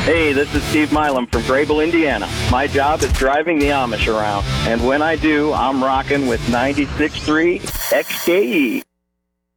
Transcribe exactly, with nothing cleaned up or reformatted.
Hey, this is Steve Milam from Grable, Indiana. My job is driving the Amish around, and when I do, I'm rocking with ninety-six point three X K E.